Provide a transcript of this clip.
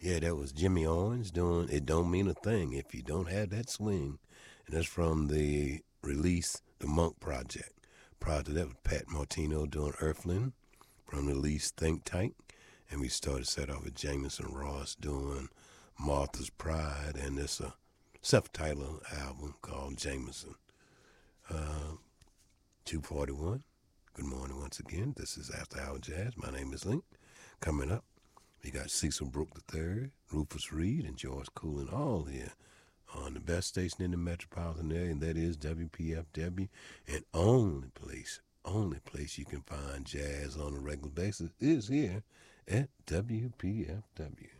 Yeah, that was Jimmy Owens doing It Don't Mean a Thing If You Don't Have That Swing. And that's from the release, The Monk Project. Prior to that was Pat Martino doing Earthling from the release Think Tank. And we started set off with Jameson Ross doing Martha's Pride. And it's a self-titled album called Jameson. 241. Good morning once again. This is After Hour Jazz. My name is Link. Coming up, we got Cecil Brooke III, Rufus Reed, and George Coolin all here on the best station in the metropolitan area, and that is WPFW. And only place you can find jazz on a regular basis is here at WPFW.